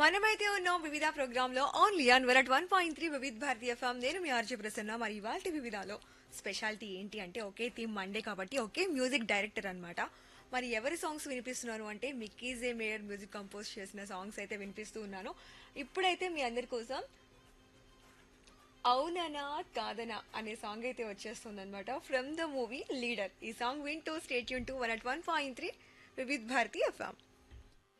మనమైతే ఉన్నాం వివిధ ప్రోగ్రామ్ లో ఓన్లీ ఆన్ 101.3 వివిధ భారతి ఎఫ్ఎం. నేను మీ ఆర్జే ప్రసన్న. మరి ఇవాళ వివిధలో స్పెషాలిటీ ఏంటి అంటే ఒకే థీమ్ మండే కాబట్టి ఒకే మ్యూజిక్ డైరెక్టర్ అన్నమాట. మరి ఎవరి సాంగ్స్ వినిపిస్తున్నాను అంటే మిక్కీ జే మేయర్ మ్యూజిక్ కంపోజ్ చేసిన సాంగ్స్ అయితే వినిపిస్తూ ఉన్నాను. ఇప్పుడైతే మీ అందరి కోసం అవుననా కాదనా అనే సాంగ్ అయితే వచ్చేస్తుంది అనమాట ఫ్రమ్ ద మూవీ లీడర్. ఈ సాంగ్ వింటూ స్టేట్ యూన్ టు 101.3 వివిధ భారతి ఎఫ్ఎం.